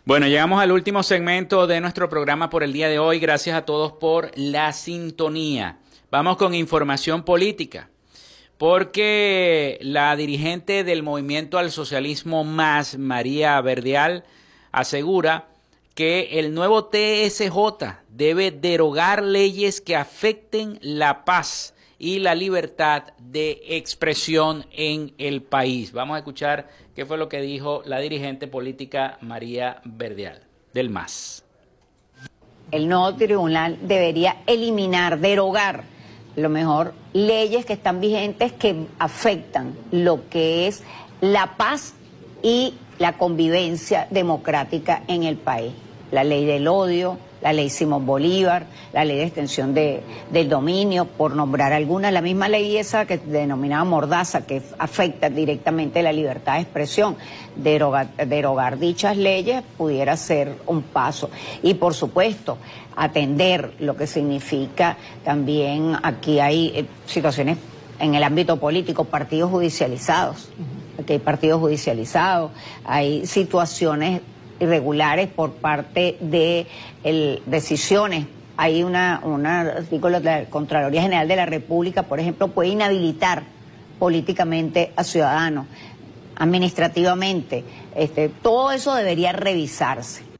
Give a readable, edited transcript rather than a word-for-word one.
Bueno, llegamos al último segmento de nuestro programa por el día de hoy. Gracias a todos por la sintonía. Vamos con información política, porque la dirigente del Movimiento al Socialismo Más, María Verdial, asegura que el nuevo TSJ debe derogar leyes que afecten la paz y la libertad de expresión en el país. Vamos a escuchar qué fue lo que dijo la dirigente política María Verdial, del MAS. El nuevo tribunal debería eliminar, derogar, lo mejor, leyes que están vigentes que afectan lo que es la paz y la convivencia democrática en el país. La ley del odio, la ley Simón Bolívar, la ley de extensión del dominio, por nombrar algunas, la misma ley esa que denominaba Mordaza, que afecta directamente la libertad de expresión. Derogar dichas leyes pudiera ser un paso. Y por supuesto, atender lo que significa también, aquí hay situaciones en el ámbito político, partidos judicializados. Aquí hay partidos judicializados, hay situaciones irregulares por parte de decisiones. Hay un artículo de la Contraloría General de la República, por ejemplo, puede inhabilitar políticamente a ciudadanos, administrativamente. Todo eso debería revisarse.